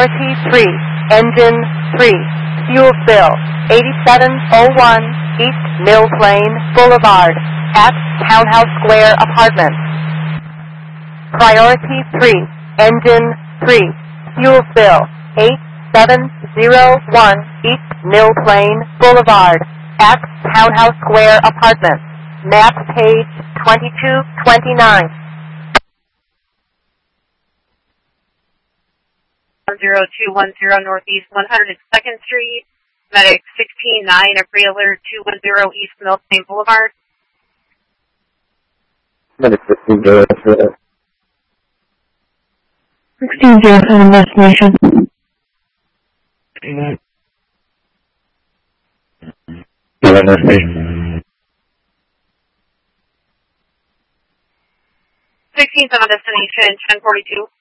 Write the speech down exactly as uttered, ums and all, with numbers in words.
Priority three, Engine three, fuel spill, eighty-seven oh one East Mill Plain Boulevard, at Townhouse Square Apartments. Priority three, Engine three, fuel spill, eight seven oh one East Mill Plain Boulevard, at Townhouse Square Apartments. Map page twenty-two twenty-nine. zero two one zero Northeast one hundred second Street, Medic sixteen nine, a pre-alert two one zero East Mill Plain Boulevard. Medic sixteen zero, sixteen zero seven destination. sixteen seven destination, ten forty-two.